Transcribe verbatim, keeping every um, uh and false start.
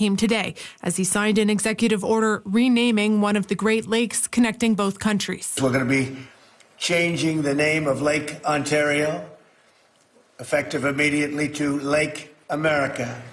came today as he signed an executive order renaming one of the Great Lakes connecting both countries. We're going to be changing the name of Lake Ontario, effective immediately, to Lake America.